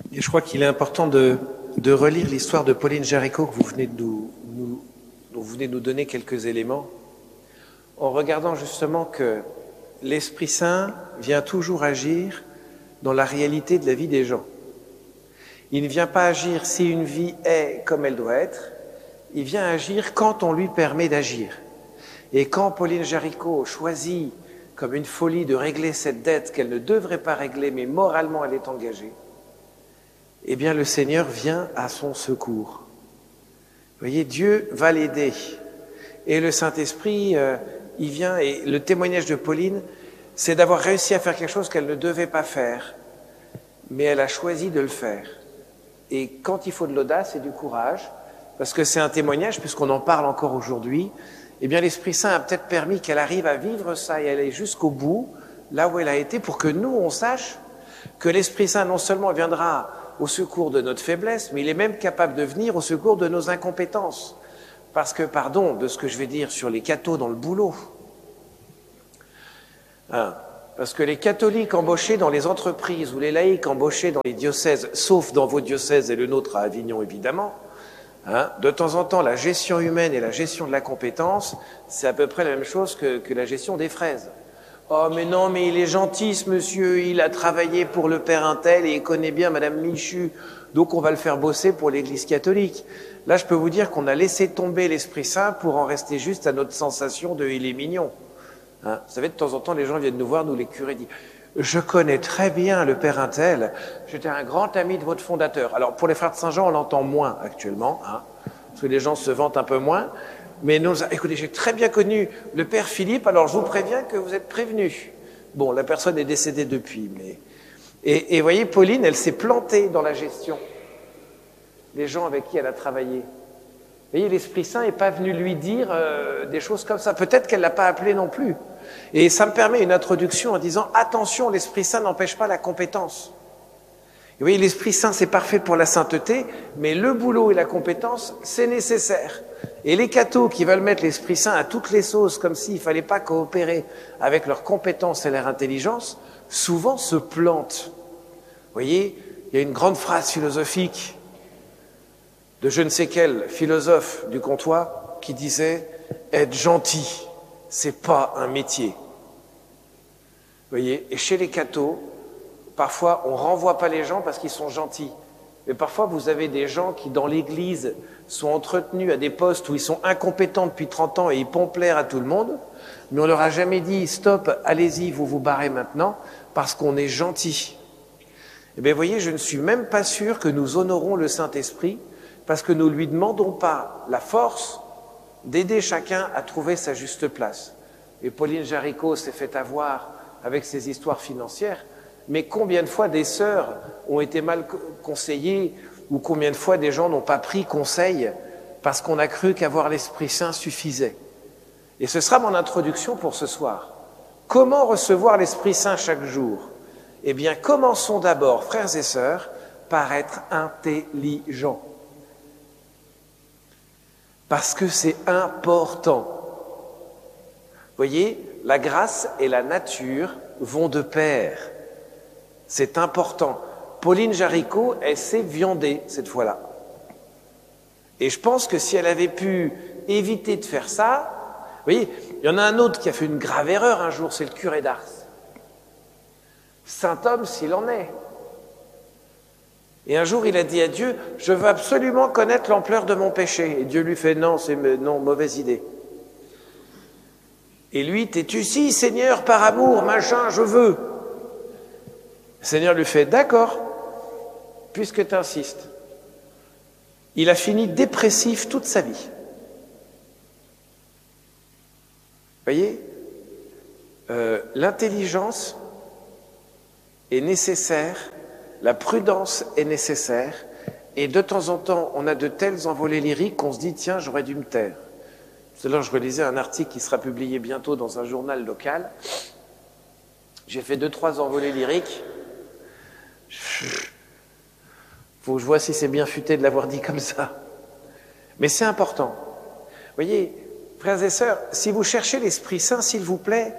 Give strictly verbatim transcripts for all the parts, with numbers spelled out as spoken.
Et je crois qu'il est important de, de relire l'histoire de Pauline Jaricot que vous venez de nous, nous, dont vous venez de nous donner quelques éléments, en regardant justement que l'Esprit Saint vient toujours agir dans la réalité de la vie des gens. Il ne vient pas agir si une vie est comme elle doit être, il vient agir quand on lui permet d'agir. Et quand Pauline Jaricot choisit comme une folie de régler cette dette qu'elle ne devrait pas régler, mais moralement elle est engagée, eh bien le Seigneur vient à son secours. Vous voyez, Dieu va l'aider. Et le Saint-Esprit, euh, il vient, et le témoignage de Pauline, c'est d'avoir réussi à faire quelque chose qu'elle ne devait pas faire, mais elle a choisi de le faire. Et quand il faut de l'audace et du courage, parce que c'est un témoignage, puisqu'on en parle encore aujourd'hui, eh bien l'Esprit Saint a peut-être permis qu'elle arrive à vivre ça et aller jusqu'au bout, là où elle a été, pour que nous, on sache que l'Esprit Saint non seulement viendra au secours de notre faiblesse, mais il est même capable de venir au secours de nos incompétences. Parce que, pardon de ce que je vais dire sur les cathos dans le boulot, hein, parce que les catholiques embauchés dans les entreprises ou les laïcs embauchés dans les diocèses, sauf dans vos diocèses et le nôtre à Avignon évidemment, hein, de temps en temps la gestion humaine et la gestion de la compétence, c'est à peu près la même chose que, que la gestion des fraises. Oh mais non, mais il est gentil ce monsieur, il a travaillé pour le père Untel et il connaît bien madame Michu, donc on va le faire bosser pour l'église catholique. Là je peux vous dire qu'on a laissé tomber l'Esprit Saint pour en rester juste à notre sensation de il est mignon. Hein, vous savez, de temps en temps les gens viennent nous voir, nous les curés disent « Je connais très bien le père Untel, j'étais un grand ami de votre fondateur ». Alors pour les frères de Saint-Jean on l'entend moins actuellement, hein, parce que les gens se vantent un peu moins. Mais nous, écoutez, j'ai très bien connu le père Philippe, alors je vous préviens que vous êtes prévenus. Bon, la personne est décédée depuis, mais... Et, et vous voyez, Pauline, elle s'est plantée dans la gestion des gens avec qui elle a travaillé. Vous voyez, l'Esprit Saint n'est pas venu lui dire euh, des choses comme ça. Peut-être qu'elle ne l'a pas appelé non plus. Et ça me permet une introduction en disant, attention, l'Esprit Saint n'empêche pas la compétence. Vous voyez, l'Esprit Saint, c'est parfait pour la sainteté, mais le boulot et la compétence, c'est nécessaire. Et les cathos qui veulent mettre l'Esprit Saint à toutes les sauces, comme s'il ne fallait pas coopérer avec leurs compétences et leur intelligence, souvent se plantent. Vous voyez, il y a une grande phrase philosophique de je ne sais quel philosophe du comptoir qui disait « Être gentil, c'est pas un métier ». Vous voyez, et chez les cathos, parfois, on ne renvoie pas les gens parce qu'ils sont gentils. Mais parfois, vous avez des gens qui, dans l'Église, sont entretenus à des postes où ils sont incompétents depuis trente ans et ils pompent l'air à tout le monde, mais on leur a jamais dit « Stop, allez-y, vous vous barrez maintenant » parce qu'on est gentil. Eh bien, vous voyez, je ne suis même pas sûr que nous honorons le Saint-Esprit parce que nous ne lui demandons pas la force d'aider chacun à trouver sa juste place. Et Pauline Jaricot s'est fait avoir avec ses histoires financières. Mais combien de fois des sœurs ont été mal conseillées ou combien de fois des gens n'ont pas pris conseil parce qu'on a cru qu'avoir l'Esprit Saint suffisait. Et ce sera mon introduction pour ce soir. Comment recevoir l'Esprit Saint chaque jour? Eh bien, commençons d'abord, frères et sœurs, par être intelligents. Parce que c'est important. Vous voyez, la grâce et la nature vont de pair. C'est important. Pauline Jaricot, elle s'est viandée cette fois-là. Et je pense que si elle avait pu éviter de faire ça, vous voyez, il y en a un autre qui a fait une grave erreur un jour, c'est le curé d'Ars. Saint homme s'il en est. Et un jour, il a dit à Dieu, je veux absolument connaître l'ampleur de mon péché. Et Dieu lui fait, non, c'est non, mauvaise idée. Et lui, t'es-tu si, Seigneur, par amour, machin, je veux. Le Seigneur lui fait, d'accord, puisque tu insistes. Il a fini dépressif toute sa vie. Vous voyez, euh, l'intelligence est nécessaire, la prudence est nécessaire, et de temps en temps, on a de tels envolées lyriques qu'on se dit, tiens, j'aurais dû me taire. Tout à l'heure, je relisais un article qui sera publié bientôt dans un journal local. J'ai fait deux, trois envolées lyriques. Faut que je vois si c'est bien futé de l'avoir dit comme ça. Mais c'est important. Vous voyez, frères et sœurs, si vous cherchez l'Esprit Saint, s'il vous plaît,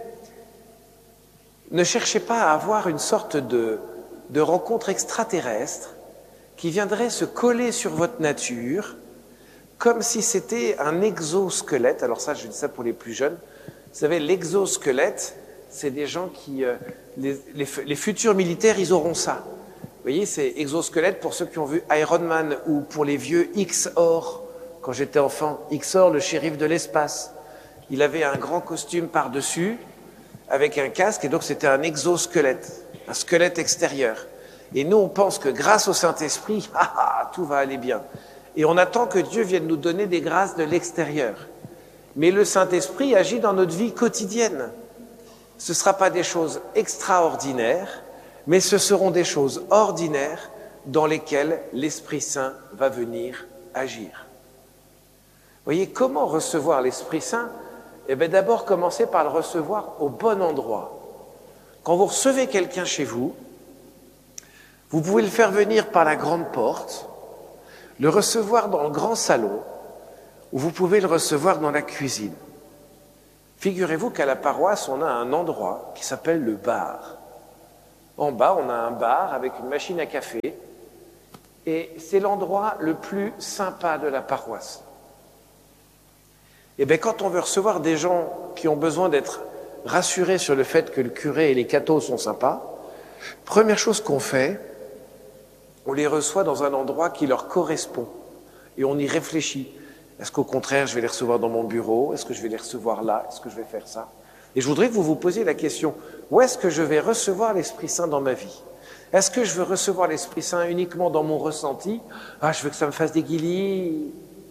ne cherchez pas à avoir une sorte de, de rencontre extraterrestre qui viendrait se coller sur votre nature comme si c'était un exosquelette. Alors ça, je dis ça pour les plus jeunes. Vous savez, l'exosquelette, c'est des gens qui... Euh, les, les, les futurs militaires, ils auront ça. Vous voyez, c'est exosquelette pour ceux qui ont vu Iron Man ou pour les vieux X O R, quand j'étais enfant. X O R, le shérif de l'espace. Il avait un grand costume par-dessus, avec un casque, et donc c'était un exosquelette, un squelette extérieur. Et nous, on pense que grâce au Saint-Esprit, ah, ah, tout va aller bien. Et on attend que Dieu vienne nous donner des grâces de l'extérieur. Mais le Saint-Esprit agit dans notre vie quotidienne. Ce ne sera pas des choses extraordinaires, mais ce seront des choses ordinaires dans lesquelles l'Esprit Saint va venir agir. Vous voyez, comment recevoir l'Esprit Saint? Eh bien, d'abord, commencez par le recevoir au bon endroit. Quand vous recevez quelqu'un chez vous, vous pouvez le faire venir par la grande porte, le recevoir dans le grand salon, ou vous pouvez le recevoir dans la cuisine. Figurez-vous qu'à la paroisse, on a un endroit qui s'appelle le bar. En bas, on a un bar avec une machine à café, et c'est l'endroit le plus sympa de la paroisse. Et bien, quand on veut recevoir des gens qui ont besoin d'être rassurés sur le fait que le curé et les cathos sont sympas, première chose qu'on fait, on les reçoit dans un endroit qui leur correspond. Et on y réfléchit. Est-ce qu'au contraire, je vais les recevoir dans mon bureau? Est-ce que je vais les recevoir là? Est-ce que je vais faire ça? Et je voudrais que vous vous posiez la question, où est-ce que je vais recevoir l'Esprit Saint dans ma vie? Est-ce que je veux recevoir l'Esprit Saint uniquement dans mon ressenti? Ah, je veux que ça me fasse des guilis.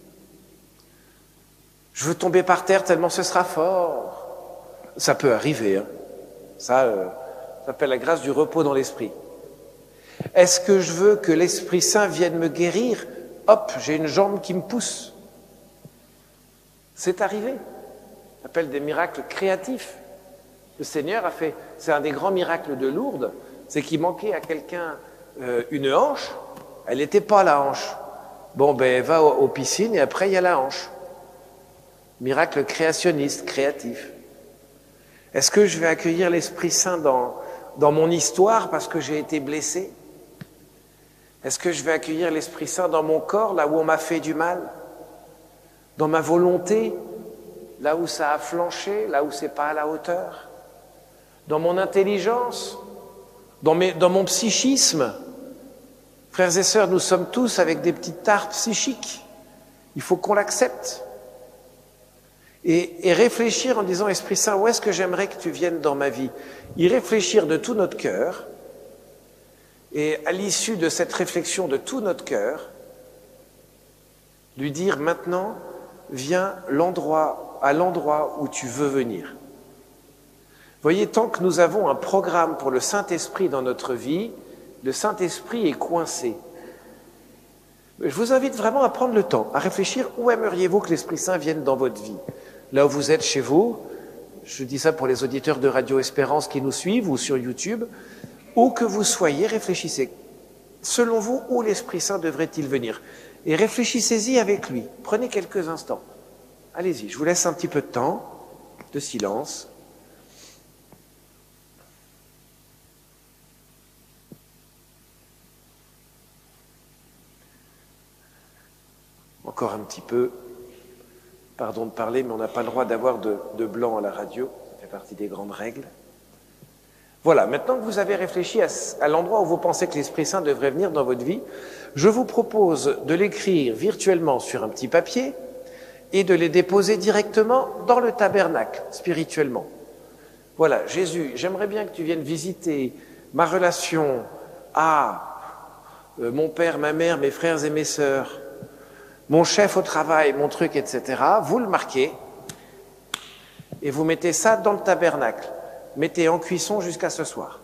Je veux tomber par terre tellement ce sera fort. Ça peut arriver, hein. Ça, euh, ça s'appelle la grâce du repos dans l'esprit. Est-ce que je veux que l'Esprit Saint vienne me guérir? Hop, j'ai une jambe qui me pousse. C'est arrivé. Ça s'appelle des miracles créatifs. Le Seigneur a fait, c'est un des grands miracles de Lourdes, c'est qu'il manquait à quelqu'un euh, une hanche, elle n'était pas la hanche. Bon, ben, va aux, aux piscines et après il y a la hanche. Miracle créationniste, créatif. Est-ce que je vais accueillir l'Esprit Saint dans, dans mon histoire parce que j'ai été blessé? Est-ce que je vais accueillir l'Esprit Saint dans mon corps, là où on m'a fait du mal? Dans ma volonté, là où ça a flanché, là où c'est pas à la hauteur? Dans mon intelligence? Dans, mes, dans mon psychisme? Frères et sœurs, nous sommes tous avec des petites tares psychiques. Il faut qu'on l'accepte. Et, et réfléchir en disant, Esprit Saint, où est-ce que j'aimerais que tu viennes dans ma vie? Y réfléchir de tout notre cœur. Et à l'issue de cette réflexion de tout notre cœur, lui dire maintenant, viens l'endroit, à l'endroit où tu veux venir. Voyez, tant que nous avons un programme pour le Saint-Esprit dans notre vie, le Saint-Esprit est coincé. Je vous invite vraiment à prendre le temps, à réfléchir où aimeriez-vous que l'Esprit Saint vienne dans votre vie. Là où vous êtes chez vous, je dis ça pour les auditeurs de Radio Espérance qui nous suivent ou sur YouTube, où que vous soyez, réfléchissez. Selon vous, où l'Esprit Saint devrait-il venir? Et réfléchissez-y avec lui. Prenez quelques instants. Allez-y, je vous laisse un petit peu de temps, de silence. Encore un petit peu. Pardon de parler, mais on n'a pas le droit d'avoir de, de blanc à la radio. Ça fait partie des grandes règles. Voilà, maintenant que vous avez réfléchi à, à l'endroit où vous pensez que l'Esprit Saint devrait venir dans votre vie, je vous propose de l'écrire virtuellement sur un petit papier et de les déposer directement dans le tabernacle, spirituellement. Voilà, Jésus, j'aimerais bien que tu viennes visiter ma relation à euh, mon père, ma mère, mes frères et mes sœurs, mon chef au travail, mon truc, et cetera. Vous le marquez et vous mettez ça dans le tabernacle. Mettez en cuisson jusqu'à ce soir.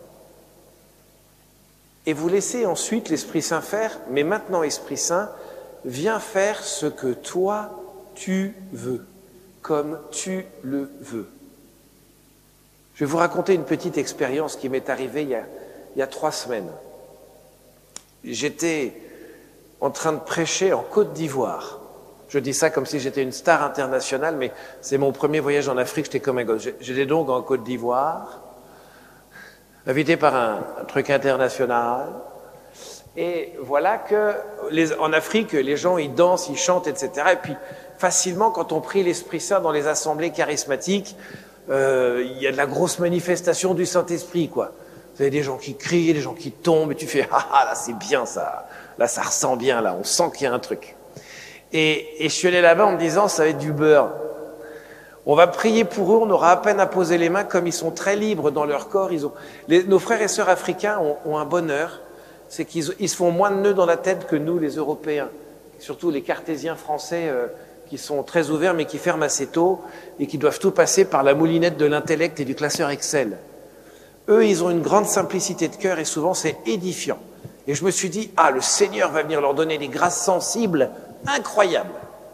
Et vous laissez ensuite l'Esprit Saint faire, mais maintenant, Esprit Saint, viens faire ce que toi, tu veux, comme tu le veux. Je vais vous raconter une petite expérience qui m'est arrivée il y a, il y a trois semaines. J'étais en train de prêcher en Côte d'Ivoire. Je dis ça comme si j'étais une star internationale, mais c'est mon premier voyage en Afrique, j'étais comme un gosse. J'étais donc en Côte d'Ivoire, invité par un, un truc international, Et voilà que les, en Afrique, les gens, ils dansent, ils chantent, et cetera. Et puis, facilement, quand on prie l'Esprit Saint dans les assemblées charismatiques, euh, il y a de la grosse manifestation du Saint-Esprit, quoi. Vous avez des gens qui crient, des gens qui tombent, et tu fais, ah, ah là, c'est bien, ça. Là, ça ressent bien, là. On sent qu'il y a un truc. Et, et je suis allé là-bas en me disant, ça va être du beurre. On va prier pour eux, on aura à peine à poser les mains, comme ils sont très libres dans leur corps. Ils ont, les, nos frères et sœurs africains ont, ont un bonheur, c'est qu'ils ils se font moins de nœuds dans la tête que nous, les Européens. Surtout les cartésiens français euh, qui sont très ouverts, mais qui ferment assez tôt et qui doivent tout passer par la moulinette de l'intellect et du classeur Excel. Eux, ils ont une grande simplicité de cœur et souvent c'est édifiant. Et je me suis dit, ah, le Seigneur va venir leur donner des grâces sensibles incroyables.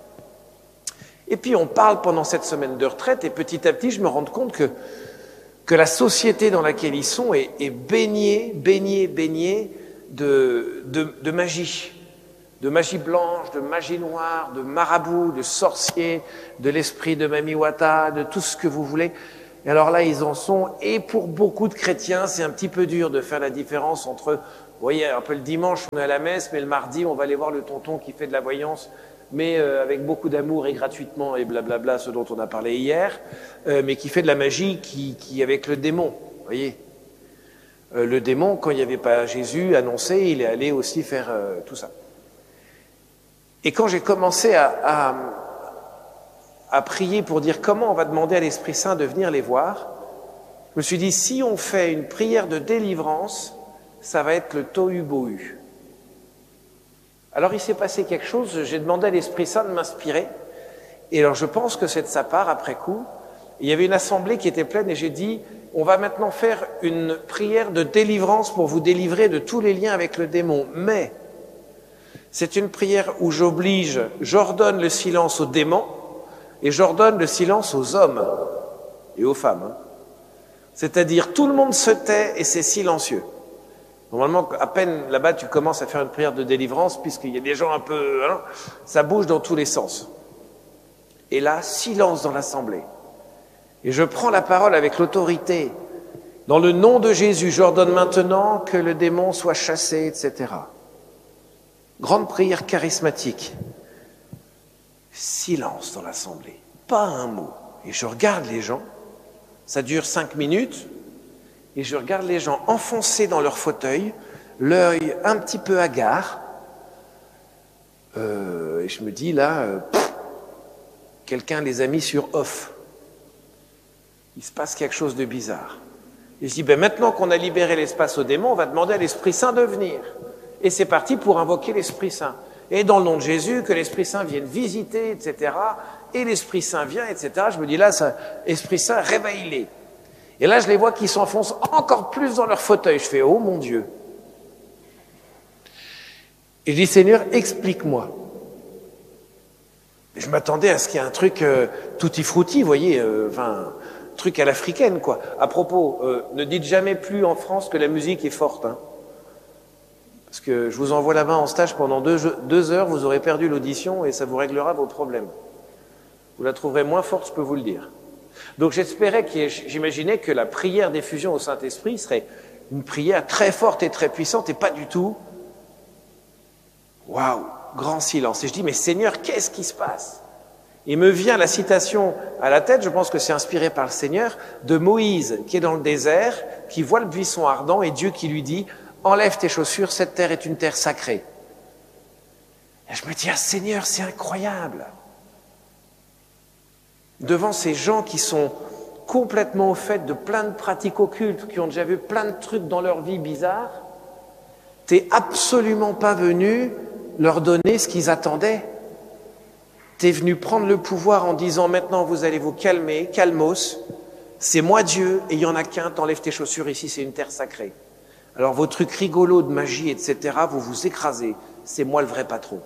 Et puis on parle pendant cette semaine de retraite et petit à petit je me rends compte que, que la société dans laquelle ils sont est, est baignée, baignée, baignée de, de, de magie, de magie blanche, de magie noire, de marabout, de sorciers, de l'esprit de Mami Wata, de tout ce que vous voulez. Et alors là ils en sont, et pour beaucoup de chrétiens c'est un petit peu dur de faire la différence entre, vous voyez un peu le dimanche on est à la messe, mais le mardi on va aller voir le tonton qui fait de la voyance, mais euh, avec beaucoup d'amour et gratuitement et blablabla, ce dont on a parlé hier, euh, mais qui fait de la magie qui, qui avec le démon, vous voyez. Euh, le démon, quand il n'y avait pas Jésus annoncé, il est allé aussi faire euh, tout ça. Et quand j'ai commencé à, à, à prier pour dire comment on va demander à l'Esprit Saint de venir les voir, je me suis dit, si on fait une prière de délivrance, ça va être le tohu-bohu. Alors il s'est passé quelque chose, j'ai demandé à l'Esprit Saint de m'inspirer, et alors je pense que c'est de sa part, après coup. Il y avait une assemblée qui était pleine, et j'ai dit, on va maintenant faire une prière de délivrance pour vous délivrer de tous les liens avec le démon, mais c'est une prière où j'oblige, j'ordonne le silence aux démons, et j'ordonne le silence aux hommes et aux femmes. Hein. C'est-à-dire, tout le monde se tait et c'est silencieux. Normalement, à peine là-bas, tu commences à faire une prière de délivrance, puisqu'il y a des gens un peu... Hein, ça bouge dans tous les sens. Et là, silence dans l'assemblée. Et je prends la parole avec l'autorité. Dans le nom de Jésus, j'ordonne maintenant que le démon soit chassé, et cetera. Grande prière charismatique. Silence dans l'assemblée. Pas un mot. Et je regarde les gens. Ça dure cinq minutes. Et je regarde les gens enfoncés dans leur fauteuil, l'œil un petit peu hagard. Euh, et je me dis là, euh, pff, quelqu'un les a mis sur off. Il se passe quelque chose de bizarre. Et je dis, ben maintenant qu'on a libéré l'espace aux démons, on va demander à l'Esprit Saint de venir. Et c'est parti pour invoquer l'Esprit Saint. Et dans le nom de Jésus, que l'Esprit Saint vienne visiter, et cetera. Et l'Esprit Saint vient, et cetera. Je me dis là, ça, Esprit Saint, réveille-les. Et là, je les vois qui s'enfoncent encore plus dans leur fauteuil. Je fais, oh mon Dieu. Et je dis, Seigneur, explique-moi. Je m'attendais à ce qu'il y ait un truc euh, tutti frutti, vous voyez, euh, enfin, truc à l'africaine, quoi. À propos, euh, ne dites jamais plus en France que la musique est forte, hein. Parce que je vous envoie là-bas en stage pendant deux, deux heures, vous aurez perdu l'audition et ça vous réglera vos problèmes. Vous la trouverez moins forte, je peux vous le dire. Donc j'espérais, que, j'imaginais que la prière d'effusion au Saint-Esprit serait une prière très forte et très puissante et pas du tout. Waouh, grand silence. Et je dis, mais Seigneur, qu'est-ce qui se passe? Il me vient la citation à la tête, je pense que c'est inspiré par le Seigneur, de Moïse qui est dans le désert, qui voit le buisson ardent et Dieu qui lui dit, enlève tes chaussures, cette terre est une terre sacrée. Et je me dis, ah Seigneur, c'est incroyable. Devant ces gens qui sont complètement au fait de plein de pratiques occultes, qui ont déjà vu plein de trucs dans leur vie bizarres, t'es absolument pas venu leur donner ce qu'ils attendaient. T'es venu prendre le pouvoir en disant maintenant vous allez vous calmer, calmos, c'est moi Dieu et il n'y en a qu'un, t'enlèves tes chaussures ici, c'est une terre sacrée. Alors vos trucs rigolos de magie, et cetera, vous vous écrasez, c'est moi le vrai patron.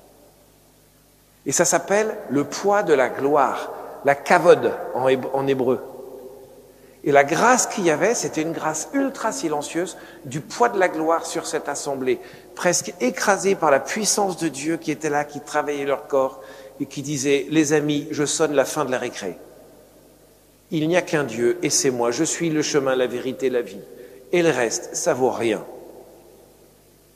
Et ça s'appelle le poids de la gloire. La kavod en hébreu. Et la grâce qu'il y avait, c'était une grâce ultra silencieuse du poids de la gloire sur cette assemblée, presque écrasée par la puissance de Dieu qui était là, qui travaillait leur corps et qui disait, les amis, je sonne la fin de la récré. Il n'y a qu'un Dieu et c'est moi, je suis le chemin, la vérité, la vie. Et le reste, ça vaut rien.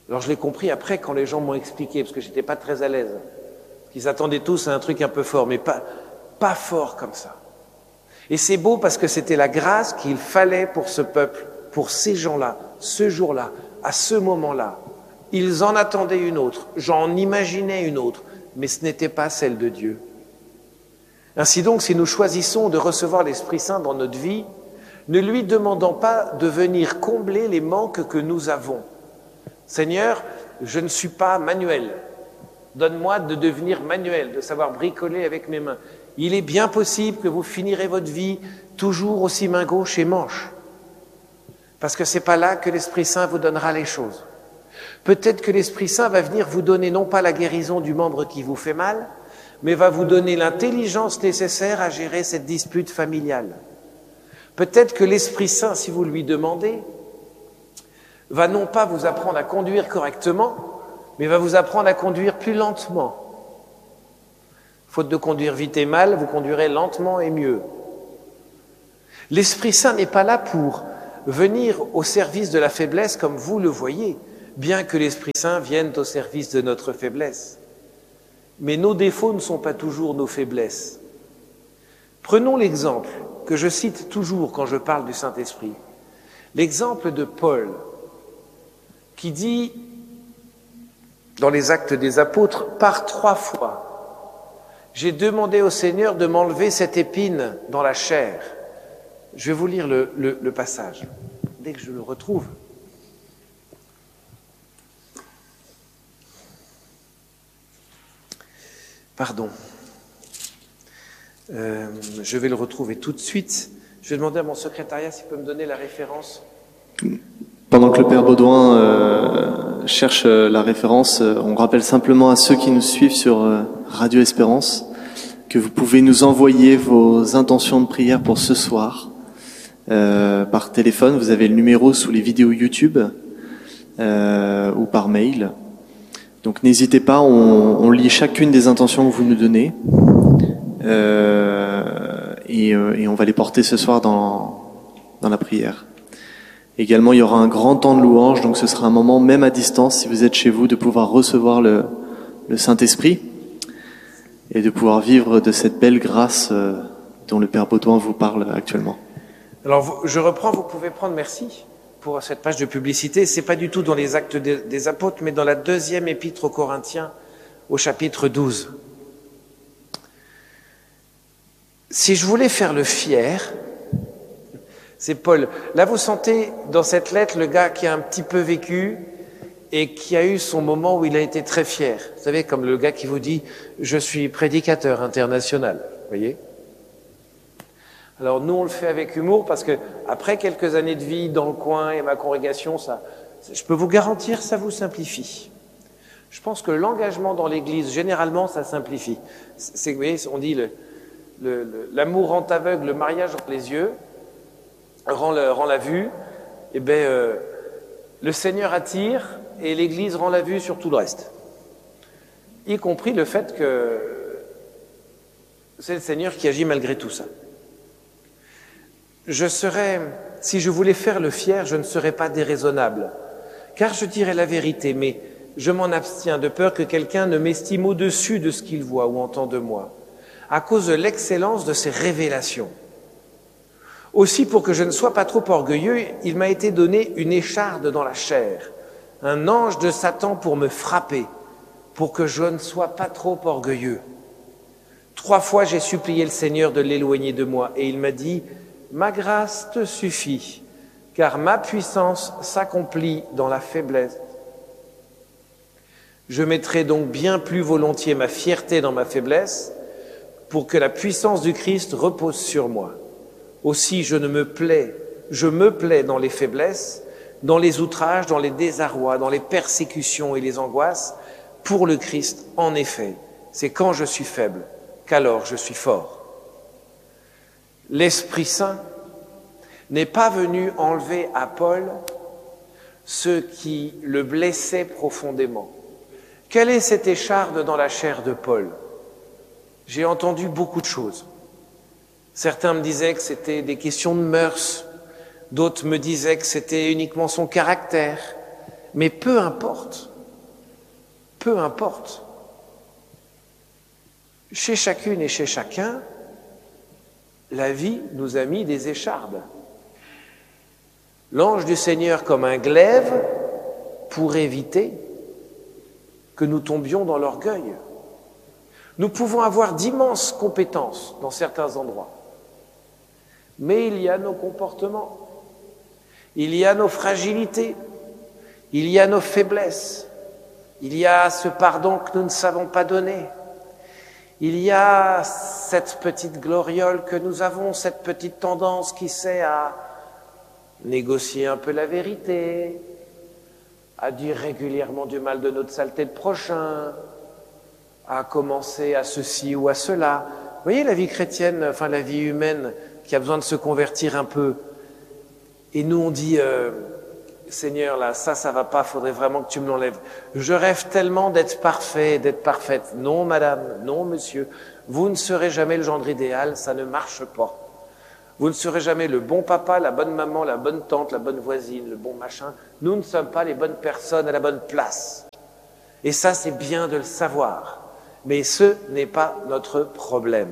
Alors je l'ai compris après quand les gens m'ont expliqué, parce que j'étais pas très à l'aise. Ils attendaient tous à un truc un peu fort, mais pas, pas fort comme ça. Et c'est beau parce que c'était la grâce qu'il fallait pour ce peuple, pour ces gens-là, ce jour-là, à ce moment-là. Ils en attendaient une autre, j'en imaginais une autre, mais ce n'était pas celle de Dieu. Ainsi donc, si nous choisissons de recevoir l'Esprit Saint dans notre vie, ne lui demandons pas de venir combler les manques que nous avons. Seigneur, je ne suis pas manuel. Donne-moi de devenir manuel, de savoir bricoler avec mes mains. Il est bien possible que vous finirez votre vie toujours aussi main gauche et manche. Parce que c'est pas là que l'Esprit Saint vous donnera les choses. Peut-être que l'Esprit Saint va venir vous donner non pas la guérison du membre qui vous fait mal, mais va vous donner l'intelligence nécessaire à gérer cette dispute familiale. Peut-être que l'Esprit Saint, si vous lui demandez, va non pas vous apprendre à conduire correctement, mais va vous apprendre à conduire plus lentement. Faute de conduire vite et mal, vous conduirez lentement et mieux. L'Esprit Saint n'est pas là pour venir au service de la faiblesse comme vous le voyez, bien que l'Esprit Saint vienne au service de notre faiblesse. Mais nos défauts ne sont pas toujours nos faiblesses. Prenons l'exemple que je cite toujours quand je parle du Saint-Esprit. L'exemple de Paul, qui dit dans les Actes des Apôtres, par trois fois, j'ai demandé au Seigneur de m'enlever cette épine dans la chair. Je vais vous lire le, le, le passage, dès que je le retrouve. Pardon. Euh, je vais le retrouver tout de suite. Je vais demander à mon secrétariat s'il peut me donner la référence. Pendant que le Père Baudouin euh, cherche la référence, on rappelle simplement à ceux qui nous suivent sur euh, Radio Espérance que vous pouvez nous envoyer vos intentions de prière pour ce soir euh, par téléphone. Vous avez le numéro sous les vidéos YouTube euh, ou par mail. Donc n'hésitez pas, on, on lit chacune des intentions que vous nous donnez euh, et, euh, et on va les porter ce soir dans, dans la prière. Également, il y aura un grand temps de louange, donc ce sera un moment, même à distance, si vous êtes chez vous, de pouvoir recevoir le, le Saint-Esprit et de pouvoir vivre de cette belle grâce euh, dont le Père Baudouin vous parle actuellement. Alors, je reprends, vous pouvez prendre, merci pour cette page de publicité. C'est pas du tout dans les Actes des, des Apôtres, mais dans la deuxième épître aux Corinthiens, au chapitre douze. Si je voulais faire le fier, c'est Paul. Là, vous sentez dans cette lettre le gars qui a un petit peu vécu et qui a eu son moment où il a été très fier. Vous savez, comme le gars qui vous dit « je suis prédicateur international ». Vous voyez ? Alors nous, on le fait avec humour parce que après quelques années de vie dans le coin et ma congrégation, ça, je peux vous garantir, ça vous simplifie. Je pense que l'engagement dans l'Église, généralement, ça simplifie. C'est, vous voyez, on dit le, le, le, l'amour rend aveugle, le mariage rend les yeux. Rend, le, rend la vue, et ben euh, le Seigneur attire et l'Église rend la vue sur tout le reste. Y compris le fait que c'est le Seigneur qui agit malgré tout ça. Je serais, si je voulais faire le fier, je ne serais pas déraisonnable, car je dirais la vérité, mais je m'en abstiens de peur que quelqu'un ne m'estime au-dessus de ce qu'il voit ou entend de moi, à cause de l'excellence de ses révélations. Aussi, pour que je ne sois pas trop orgueilleux, il m'a été donné une écharde dans la chair, un ange de Satan pour me frapper, pour que je ne sois pas trop orgueilleux. Trois fois, j'ai supplié le Seigneur de l'éloigner de moi, et il m'a dit « Ma grâce te suffit, car ma puissance s'accomplit dans la faiblesse. Je mettrai donc bien plus volontiers ma fierté dans ma faiblesse, pour que la puissance du Christ repose sur moi. Aussi, je ne me plais, je me plais dans les faiblesses, dans les outrages, dans les désarrois, dans les persécutions et les angoisses, pour le Christ, en effet. C'est quand je suis faible qu'alors je suis fort. » L'Esprit Saint n'est pas venu enlever à Paul ce qui le blessait profondément. Quelle est cette écharde dans la chair de Paul ? J'ai entendu beaucoup de choses. Certains me disaient que c'était des questions de mœurs, d'autres me disaient que c'était uniquement son caractère, Mais peu importe, peu importe. Chez chacune et chez chacun, la vie nous a mis des échardes. L'ange du Seigneur comme un glaive pour éviter que nous tombions dans l'orgueil. Nous pouvons avoir d'immenses compétences dans certains endroits, mais il y a nos comportements, il y a nos fragilités, il y a nos faiblesses, il y a ce pardon que nous ne savons pas donner, il y a cette petite gloriole que nous avons, cette petite tendance qui sait à négocier un peu la vérité, à dire régulièrement du mal de notre saleté de prochain, à commencer à ceci ou à cela. Vous voyez la vie chrétienne, enfin la vie humaine qui a besoin de se convertir un peu. Et nous on dit, euh, Seigneur là, ça, ça va pas, faudrait vraiment que tu me l'enlèves. Je rêve tellement d'être parfait, d'être parfaite. Non madame, non monsieur, vous ne serez jamais le gendre idéal, ça ne marche pas. Vous ne serez jamais le bon papa, la bonne maman, la bonne tante, la bonne voisine, le bon machin. Nous ne sommes pas les bonnes personnes à la bonne place. Et ça, c'est bien de le savoir. Mais ce n'est pas notre problème.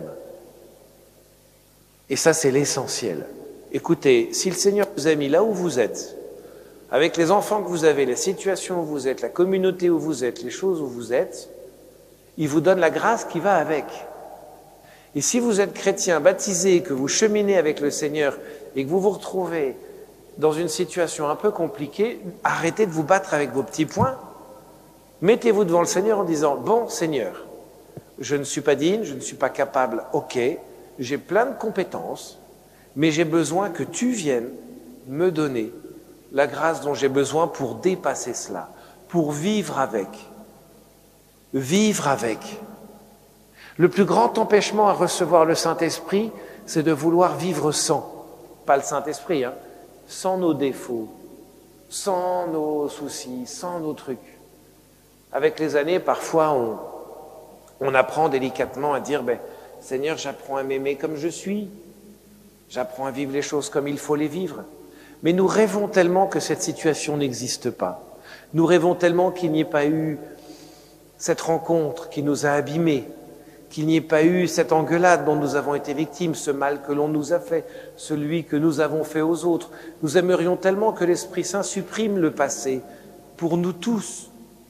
Et ça, c'est l'essentiel. Écoutez, si le Seigneur vous a mis là où vous êtes, avec les enfants que vous avez, les situations où vous êtes, la communauté où vous êtes, les choses où vous êtes, il vous donne la grâce qui va avec. Et si vous êtes chrétien, baptisé, que vous cheminez avec le Seigneur et que vous vous retrouvez dans une situation un peu compliquée, arrêtez de vous battre avec vos petits poings. Mettez-vous devant le Seigneur en disant « Bon Seigneur, je ne suis pas digne, je ne suis pas capable, ok, j'ai plein de compétences, mais j'ai besoin que tu viennes me donner la grâce dont j'ai besoin pour dépasser cela, pour vivre avec. Vivre avec. » Le plus grand empêchement à recevoir le Saint-Esprit, c'est de vouloir vivre sans. Pas le Saint-Esprit, hein, sans nos défauts, sans nos soucis, sans nos trucs. Avec les années, parfois, on, on apprend délicatement à dire, ben, Seigneur, j'apprends à m'aimer comme je suis. J'apprends à vivre les choses comme il faut les vivre. Mais nous rêvons tellement que cette situation n'existe pas. Nous rêvons tellement qu'il n'y ait pas eu cette rencontre qui nous a abîmés, qu'il n'y ait pas eu cette engueulade dont nous avons été victimes, ce mal que l'on nous a fait, celui que nous avons fait aux autres. Nous aimerions tellement que l'Esprit Saint supprime le passé pour nous tous.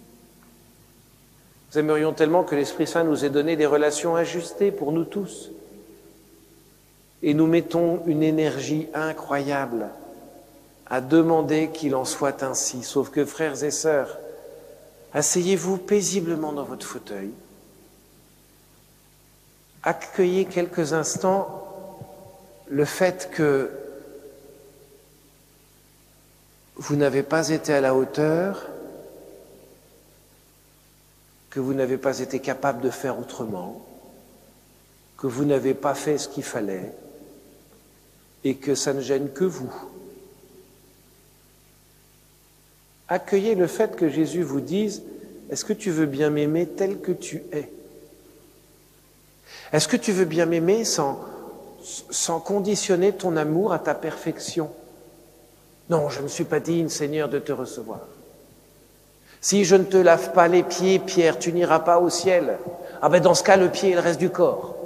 Nous aimerions tellement que l'Esprit Saint nous ait donné des relations ajustées pour nous tous. Et nous mettons une énergie incroyable à demander qu'il en soit ainsi. Sauf que, frères et sœurs, asseyez-vous paisiblement dans votre fauteuil. Accueillez quelques instants le fait que vous n'avez pas été à la hauteur, que vous n'avez pas été capable de faire autrement, que vous n'avez pas fait ce qu'il fallait et que ça ne gêne que vous. Accueillez le fait que Jésus vous dise « Est-ce que tu veux bien m'aimer tel que tu es ?» Est-ce que tu veux bien m'aimer sans, sans conditionner ton amour à ta perfection? Non, je ne suis pas digne, Seigneur, de te recevoir. Si je ne te lave pas les pieds, Pierre, tu n'iras pas au ciel. Ah ben dans ce cas, le pied est le reste du corps.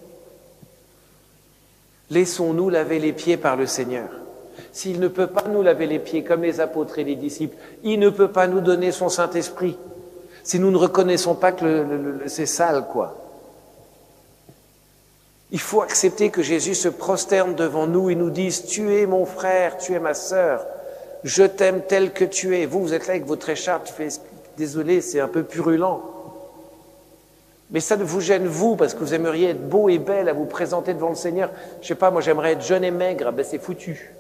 Laissons-nous laver les pieds par le Seigneur. S'il ne peut pas nous laver les pieds comme les apôtres et les disciples, il ne peut pas nous donner son Saint-Esprit. Si nous ne reconnaissons pas que le, le, le, c'est sale, quoi. Il faut accepter que Jésus se prosterne devant nous et nous dise « Tu es mon frère, tu es ma sœur, je t'aime tel que tu es. » Vous, vous êtes là avec votre écharpe, tu fais « Désolé, c'est un peu purulent. » Mais ça ne vous gêne, vous, parce que vous aimeriez être beau et belle à vous présenter devant le Seigneur. Je sais pas, moi j'aimerais être jeune et maigre, ben c'est foutu.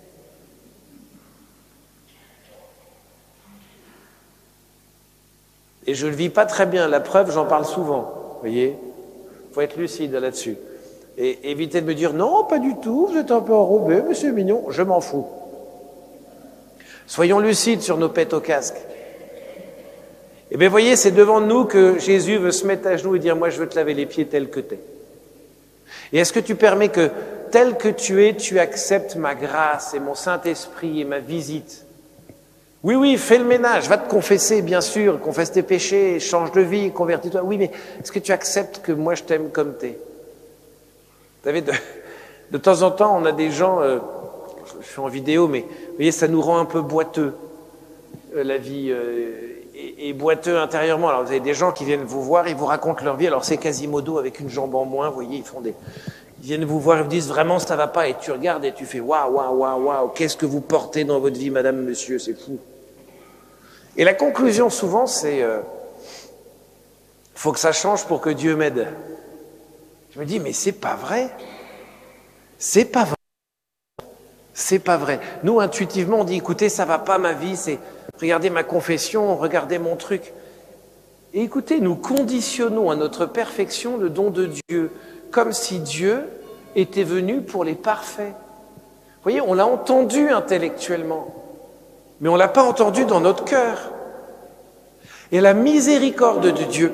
Et je ne le vis pas très bien, la preuve, j'en parle souvent, vous voyez. Il faut être lucide là-dessus. Et éviter de me dire « Non, pas du tout, vous êtes un peu enrobé, mais c'est mignon, je m'en fous. » Soyons lucides sur nos pètes au casque. Et bien, voyez, c'est devant nous que Jésus veut se mettre à genoux et dire « Moi, je veux te laver les pieds tel que t'es. » Et est-ce que tu permets que, tel que tu es, tu acceptes ma grâce et mon Saint-Esprit et ma visite? Oui, oui, fais le ménage, va te confesser, bien sûr, confesse tes péchés, change de vie, convertis-toi. Oui, mais est-ce que tu acceptes que moi je t'aime comme t'es? Vous savez, de, de temps en temps, on a des gens, euh, je suis en vidéo, mais vous voyez, ça nous rend un peu boiteux, euh, la vie, euh, et, et boiteux intérieurement. Alors vous avez des gens qui viennent vous voir, ils vous racontent leur vie, alors c'est Quasimodo avec une jambe en moins, vous voyez, ils font des... Ils viennent vous voir, ils vous disent vraiment ça va pas, et tu regardes et tu fais waouh, waouh, waouh, waouh, qu'est-ce que vous portez dans votre vie, madame, monsieur, c'est fou. Et la conclusion souvent, c'est euh, faut que ça change pour que Dieu m'aide. Je me dis, mais c'est pas vrai. C'est pas vrai. C'est pas vrai. Nous, intuitivement, on dit, écoutez, ça va pas ma vie, c'est regardez ma confession, regardez mon truc. Et écoutez, nous conditionnons à notre perfection le don de Dieu, comme si Dieu était venu pour les parfaits. Vous voyez, on l'a entendu intellectuellement, mais on ne l'a pas entendu dans notre cœur. Et la miséricorde de Dieu,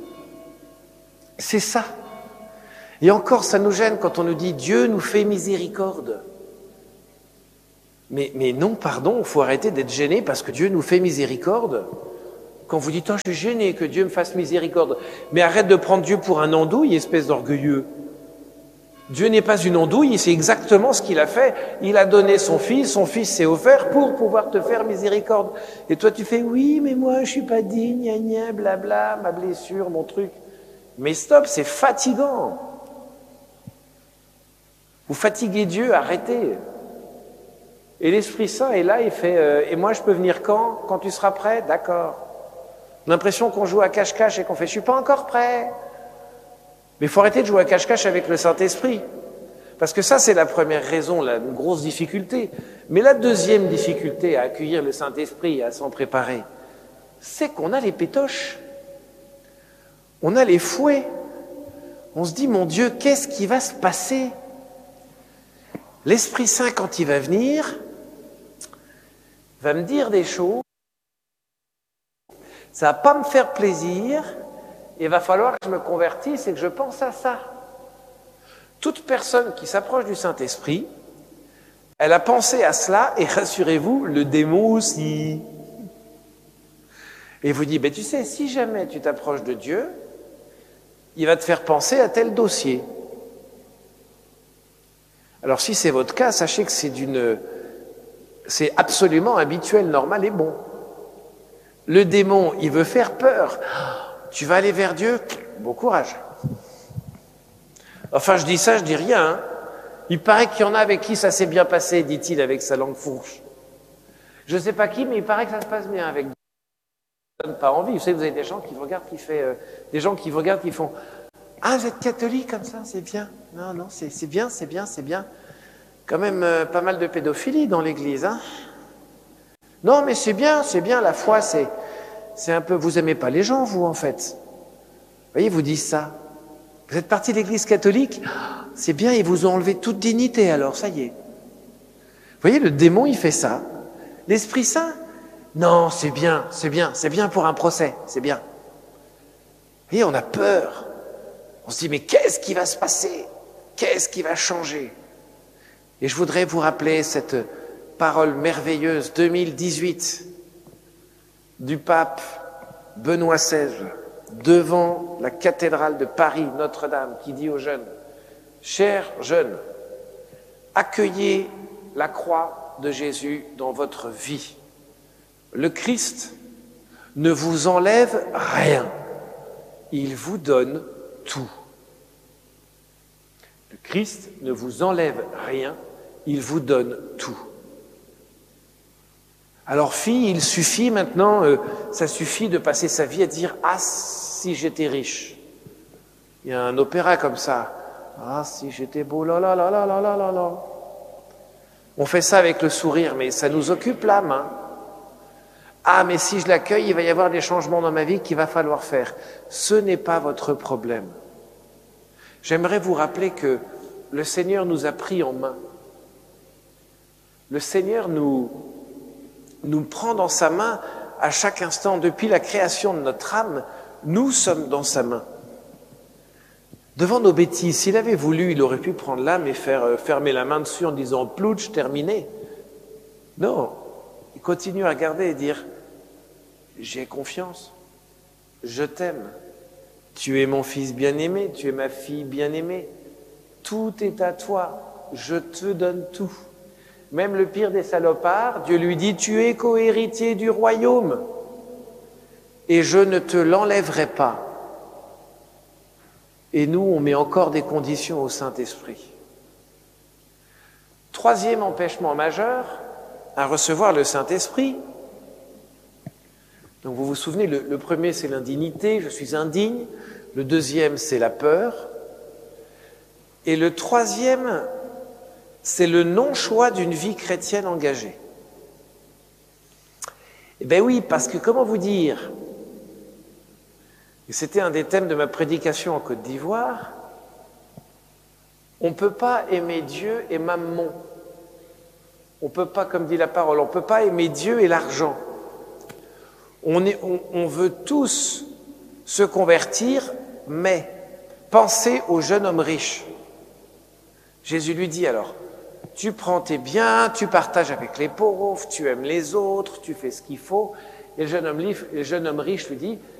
c'est ça. Et encore, ça nous gêne quand on nous dit « Dieu nous fait miséricorde ». Mais, mais non, pardon, il faut arrêter d'être gêné parce que Dieu nous fait miséricorde. Quand vous dites « Oh, je suis gêné que Dieu me fasse miséricorde », mais arrête de prendre Dieu pour un andouille, espèce d'orgueilleux. Dieu n'est pas une andouille, c'est exactement ce qu'il a fait. Il a donné son fils, son fils s'est offert pour pouvoir te faire miséricorde. Et toi tu fais « Oui, mais moi je suis pas digne, gna gna, blabla, ma blessure, mon truc ». Mais stop, c'est fatigant. Vous fatiguez Dieu, arrêtez. Et l'Esprit Saint est là, il fait euh, « Et moi je peux venir quand ? Quand tu seras prêt ? D'accord. » L'impression qu'on joue à cache-cache et qu'on fait « Je suis pas encore prêt ». Mais il faut arrêter de jouer à cache-cache avec le Saint-Esprit. Parce que ça, c'est la première raison, la grosse difficulté. Mais la deuxième difficulté à accueillir le Saint-Esprit et à s'en préparer, c'est qu'on a les pétoches. On a les fouets. On se dit, mon Dieu, qu'est-ce qui va se passer ? L'Esprit Saint, quand il va venir, va me dire des choses. Ça va pas me faire plaisir. Il va falloir que je me convertisse et que je pense à ça. Toute personne qui s'approche du Saint-Esprit, elle a pensé à cela, et rassurez-vous, le démon aussi. Et vous dit, ben tu sais, si jamais tu t'approches de Dieu, il va te faire penser à tel dossier. Alors si c'est votre cas, sachez que c'est d'une, c'est absolument habituel, normal et bon. Le démon, il veut faire peur. Tu vas aller vers Dieu, bon courage. Enfin, je dis ça, je dis rien. Hein. Il paraît qu'il y en a avec qui ça s'est bien passé, dit-il avec sa langue fourche. Je ne sais pas qui, mais il paraît que ça se passe bien avec Dieu. Ça ne donne pas envie. Vous savez, vous avez des gens qui vous regardent, qui fait, euh, des gens qui vous regardent, qui font « Ah, vous êtes catholique comme ça, c'est bien. Non, non, c'est, c'est bien, c'est bien, c'est bien. Quand même euh, pas mal de pédophilie dans l'église. Hein. Non, mais c'est bien, c'est bien, la foi, c'est... C'est un peu, vous aimez pas les gens, vous, en fait. Vous voyez, vous disent ça. Vous êtes parti de l'église catholique, c'est bien, ils vous ont enlevé toute dignité, alors, ça y est. Vous voyez, le démon, il fait ça. L'Esprit Saint, non, c'est bien, c'est bien, c'est bien pour un procès, c'est bien. Vous voyez, on a peur. On se dit, mais qu'est-ce qui va se passer ? Qu'est-ce qui va changer ? Et je voudrais vous rappeler cette parole merveilleuse, deux mille dix-huit, du pape Benoît seize, devant la cathédrale de Paris, Notre-Dame, qui dit aux jeunes, « Chers jeunes, accueillez la croix de Jésus dans votre vie. Le Christ ne vous enlève rien, il vous donne tout. Le Christ ne vous enlève rien, il vous donne tout. » Alors, fille, il suffit maintenant, euh, ça suffit de passer sa vie à dire « Ah, si j'étais riche ». Il y a un opéra comme ça. « Ah, si j'étais beau, là, là, là, là, là, là, là, là ». On fait ça avec le sourire, mais ça nous occupe l'âme. Hein. Ah, mais si je l'accueille, il va y avoir des changements dans ma vie qu'il va falloir faire. Ce n'est pas votre problème. J'aimerais vous rappeler que le Seigneur nous a pris en main. Le Seigneur nous... nous prend dans sa main à chaque instant. Depuis la création de notre âme, nous sommes dans sa main. Devant nos bêtises, s'il avait voulu, il aurait pu prendre l'âme et faire euh, fermer la main dessus en disant « plouch, terminé ». Non, Il continue à regarder et dire, j'ai confiance, je t'aime, tu es mon fils bien-aimé, tu es ma fille bien-aimée, tout est à toi, je te donne tout. Même le pire des salopards, Dieu lui dit, tu es co-héritier du royaume et je ne te l'enlèverai pas. Et nous, on met encore des conditions au Saint-Esprit. Troisième empêchement majeur à recevoir le Saint-Esprit. Donc vous vous souvenez, le, le premier c'est l'indignité, je suis indigne. Le deuxième c'est la peur. Et le troisième, c'est le non-choix d'une vie chrétienne engagée. Eh bien oui, parce que comment vous dire, et c'était un des thèmes de ma prédication en Côte d'Ivoire, on ne peut pas aimer Dieu et mammon. On ne peut pas, comme dit la parole, on ne peut pas aimer Dieu et l'argent. On, est, on, on veut tous se convertir, mais pensez au jeune homme riche. Jésus lui dit alors, tu prends tes biens, tu partages avec les pauvres, tu aimes les autres, tu fais ce qu'il faut. Et le jeune homme, le jeune homme riche lui dit,